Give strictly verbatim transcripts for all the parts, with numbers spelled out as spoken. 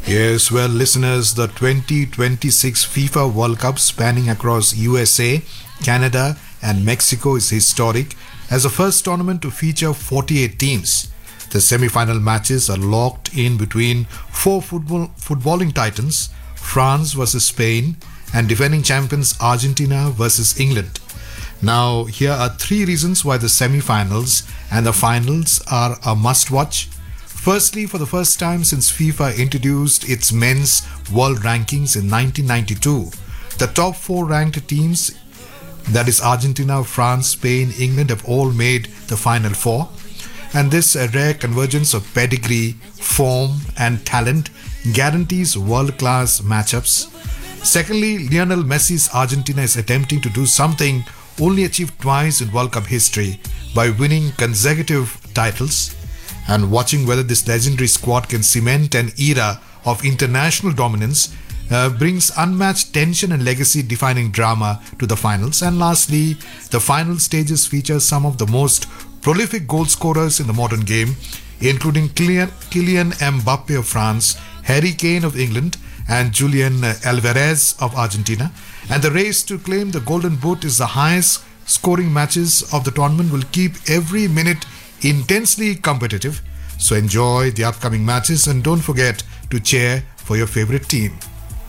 Yes, well, listeners, the twenty twenty-six FIFA World Cup spanning across U S A, Canada, and Mexico is historic as the first tournament to feature forty-eight teams. The semi-final matches are locked in between four football footballing titans, France versus Spain, and defending champions Argentina versus England. Now, here are three reasons why the semi-finals and the finals are a must-watch. Firstly, for the first time since FIFA introduced its men's world rankings in nineteen ninety-two, the top four ranked teams, that is Argentina, France, Spain, England, have all made the final four. And this uh, rare convergence of pedigree, form and talent guarantees world-class matchups. Secondly, Lionel Messi's Argentina is attempting to do something only achieved twice in World Cup history by winning consecutive titles. And watching whether this legendary squad can cement an era of international dominance uh, brings unmatched tension and legacy-defining drama to the finals. And lastly, the final stages feature some of the most prolific goal scorers in the modern game, including Kylian, Kylian Mbappe of France, Harry Kane of England, and Julian Alvarez of Argentina. And the race to claim the Golden Boot is the highest scoring matches of the tournament will keep every minute intensely competitive. So enjoy the upcoming matches and don't forget to cheer for your favorite team.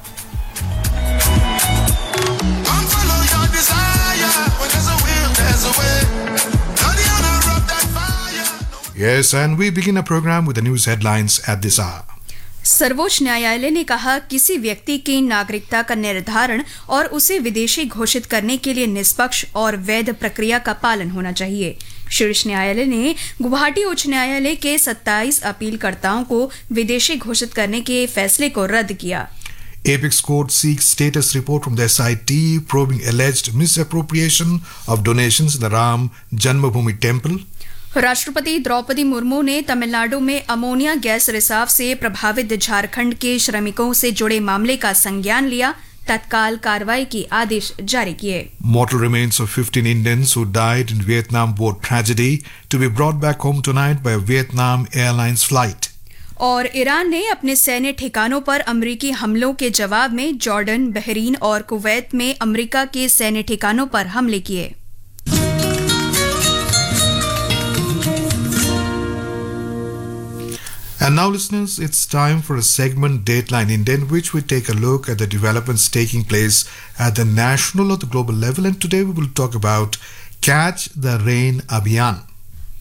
Yes, and we begin our program with the news headlines at this hour. सर्वोच्च न्यायालय ने कहा किसी व्यक्ति की नागरिकता का निर्धारण और उसे विदेशी घोषित करने के लिए निष्पक्ष और वैध प्रक्रिया का पालन होना चाहिए। शीर्ष न्यायालय ने गुवाहाटी उच्च न्यायालय के सत्ताईस अपीलकर्ताओं को विदेशी घोषित करने के फैसले को रद्द किया। Apex Court seeks status report from the S I T probing alleged misappropriation of donations in the Ram Janmabhoomi temple. राष्ट्रपति द्रौपदी मुर्मू ने तमिलनाडु में अमोनिया गैस रिसाव से प्रभावित झारखंड के श्रमिकों से जुड़े मामले का संज्ञान लिया, तत्काल कार्रवाई की आदेश जारी किए। Mortal remains of fifteen Indians who died in Vietnam war tragedy to be brought back home tonight by a Vietnam Airlines flight. और ईरान ने अपने सैन्य ठिकानों पर अमेरिकी हमलों के जवाब में जॉर्डन, बहरीन और कुवैत में अमेरिका के सैन्य ठिकानों पर हमले किए। And now, listeners, it's time for a segment Dateline India, in which we take a look at the developments taking place at the national or the global level. And today we will talk about Catch the Rain Abhiyan.